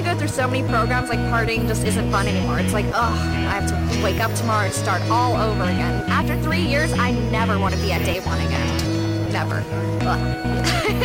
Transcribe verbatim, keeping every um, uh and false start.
you go through so many programs, like partying just isn't fun anymore. It's like, ugh, I have to wake up tomorrow and start all over again. After three years, I never want to be at day one again. Never. Ugh.